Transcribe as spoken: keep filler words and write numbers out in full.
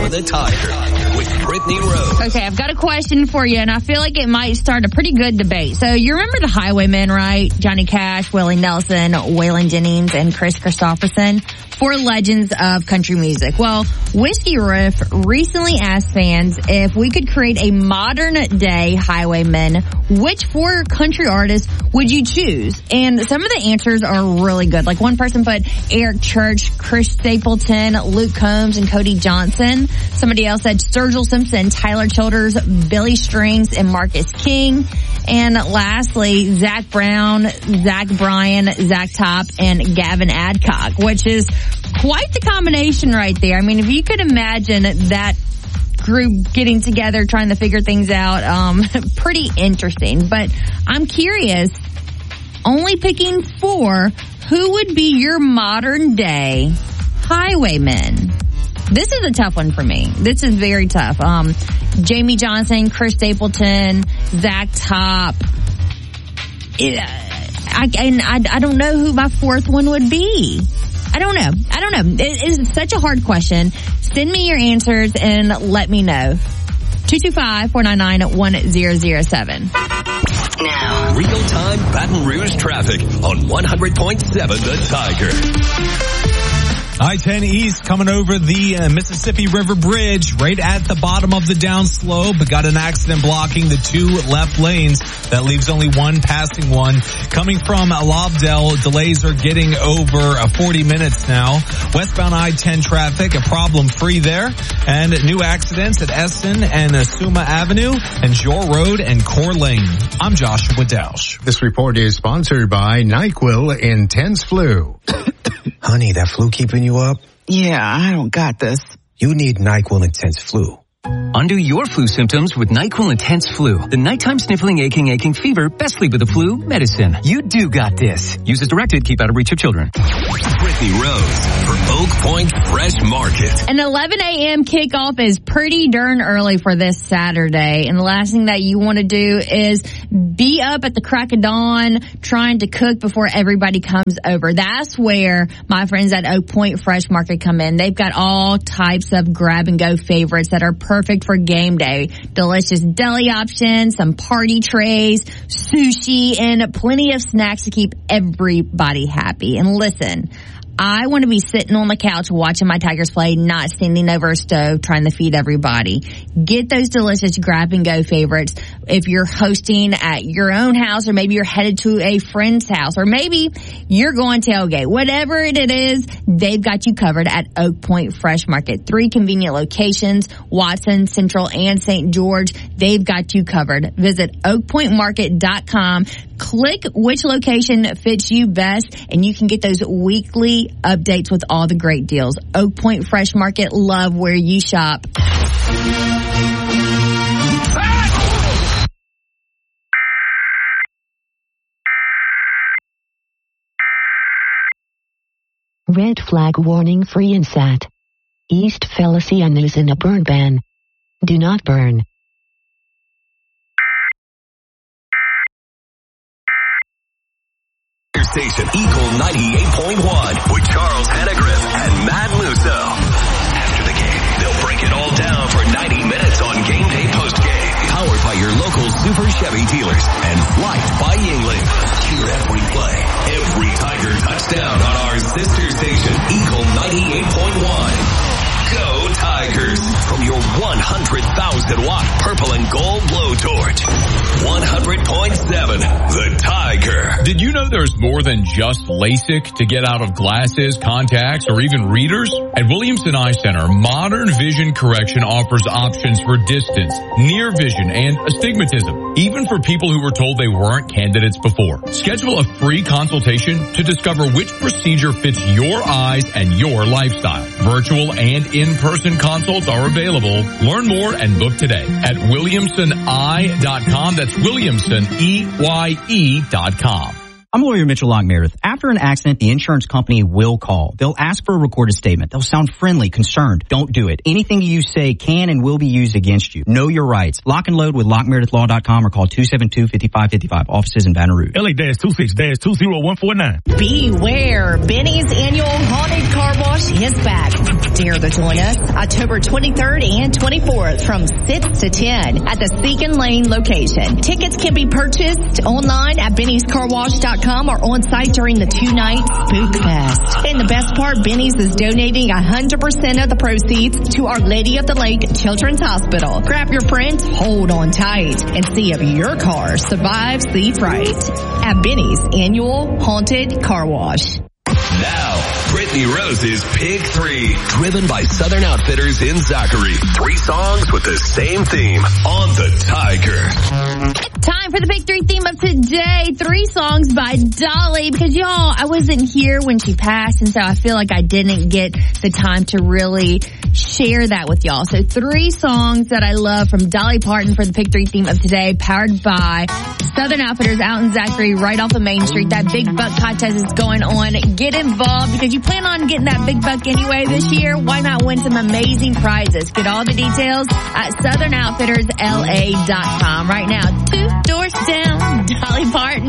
For the Tiger with Brittany Rose. Okay, I've got a question for you, and I feel like it might start a pretty good debate. So you remember the Highwaymen, right? Johnny Cash, Willie Nelson, Waylon Jennings, and Chris Christopherson. Four legends of country music. Well, Whiskey Riff recently asked fans if we could create a modern day Highwaymen, which four country artists would you choose? And some of the answers are really good. Like one person put Eric Church, Chris Stapleton, Luke Combs, and Cody Johnson. Somebody else said Sturgill Simpson, Tyler Childers, Billy Strings, and Marcus King. And lastly, Zach Brown, Zach Bryan, Zach Top, and Gavin Adcock, which is quite the combination right there. I mean, if you could imagine that group getting together, trying to figure things out, um, pretty interesting. But I'm curious, only picking four, who would be your modern day Highwaymen? This is a tough one for me. This is very tough. Um, Jamie Johnson, Chris Stapleton, Zach Top. It, I, and I, I don't know who my fourth one would be. I don't know. I don't know. It is such a hard question. Send me your answers and let me know. two two five, four nine nine, one zero zero seven. Now, real-time Baton Rouge traffic on one hundred point seven The Tiger. I ten East coming over the uh, Mississippi River Bridge right at the bottom of the downslope. Got an accident blocking the two left lanes. That leaves only one passing one. Coming from Lobdell, delays are getting over uh, forty minutes now. Westbound I ten traffic, a problem free there. And new accidents at Essen and uh, Suma Avenue and Jor Road and Core Lane. I'm Joshua Dausch. This report is sponsored by NyQuil Intense Flu. Honey, that flu keeping you up? Yeah, I don't got this. You need NyQuil Intense Flu. Undo your flu symptoms with NyQuil Intense Flu. The nighttime sniffling, aching, aching fever, best sleep with the flu medicine. You do got this. Use as directed. Keep out of reach of children. Brittany Rose for Oak Point Fresh Market. An eleven a.m. kickoff is pretty darn early for this Saturday. And the last thing that you want to do is be up at the crack of dawn trying to cook before everybody comes over. That's where my friends at Oak Point Fresh Market come in. They've got all types of grab-and-go favorites that are perfect for game day. Delicious deli options, some party trays, sushi, and plenty of snacks to keep everybody happy. And listen, I want to be sitting on the couch watching my Tigers play, not standing over a stove trying to feed everybody. Get those delicious grab-and-go favorites if you're hosting at your own house, or maybe you're headed to a friend's house, or maybe you're going tailgate. Whatever it is, they've got you covered at Oak Point Fresh Market. Three convenient locations, Watson, Central, and Saint George. They've got you covered. Visit oak point market dot com. Click which location fits you best, and you can get those weekly updates with all the great deals. Oak Point Fresh Market, love where you shop. Red flag warning for Insat. East Feliciana is in a burn ban. Do not burn. Station Eagle ninety-eight point one with Charles Hannegriff and Matt Musso. After the game, they'll break it all down for ninety minutes on Game Day Postgame. Powered by your local Super Chevy dealers and Flight by Yingling. Cheer every play, every Tiger touchdown on our sister station Eagle ninety-eight point one. Go Tigers from your one hundred thousand watt purple and gold blowtorch. one hundred point seven The Tiger. Did you know there's more than just LASIK to get out of glasses, contacts, or even readers? At Williamson Eye Center, modern vision correction offers options for distance, near vision, and astigmatism, even for people who were told they weren't candidates before. Schedule a free consultation to discover which procedure fits your eyes and your lifestyle. Virtual and in-person consults are available. Learn more and book today at williamson eye dot com. That's Williamson, E Y E dot com. I'm lawyer Mitchell Lock-Meredith. After an accident, the insurance company will call. They'll ask for a recorded statement. They'll sound friendly, concerned. Don't do it. Anything you say can and will be used against you. Know your rights. Lock and load with lock meredith law dot com or call two seven two, five five five five. Offices in Baton Rouge. L A two six two zero one four nine. Beware. Benny's annual haunted car wash is back. Dare to join us October twenty-third and twenty-fourth from six to ten at the Seacon Lane location. Tickets can be purchased online at benny's car wash dot com or on site during the two-night Spook Fest. And the best part, Benny's is donating one hundred percent of the proceeds to Our Lady of the Lake Children's Hospital. Grab your friends, hold on tight, and see if your car survives the fright at Benny's annual Haunted Car Wash. Now, Brittany Rose's Pick Three, driven by Southern Outfitters in Zachary. Three songs with the same theme on the Tiger. Time for the Pick Three theme of today. Three songs by Dolly, because y'all, I wasn't here when she passed, and so I feel like I didn't get the time to really share that with y'all. So three songs that I love from Dolly Parton for the Pick Three theme of today, powered by Southern Outfitters out in Zachary, right off of Main Street. That Big Buck contest is going on. Get involved because you plan on getting that Big Buck anyway this year. Why not win some amazing prizes? Get all the details at southern outfitters l a dot com. Right now, two doors down, Dolly Parton.